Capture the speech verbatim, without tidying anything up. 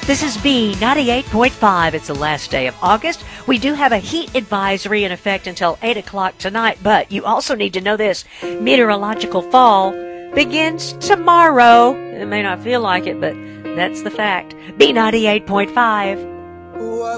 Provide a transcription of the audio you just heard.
This is B ninety-eight point five. It's the last day of August. We do have a heat advisory in effect until eight o'clock tonight, but you also need to know this. Meteorological fall begins tomorrow. It may not feel like it, but that's the fact. B ninety-eight point five.